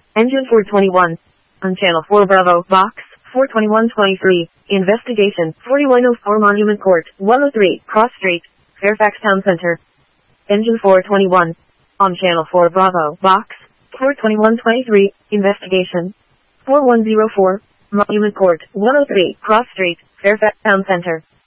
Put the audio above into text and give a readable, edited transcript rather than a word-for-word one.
Engine 421. On Channel 4 Bravo, Box 42123. Investigation 4104 Monument Court, 103 Cross Street, Fairfax Town Center. Engine 421. On Channel 4 Bravo, Box 42123. Investigation 4104 Monument Court, 103 Cross Street, Fairfax Town Center.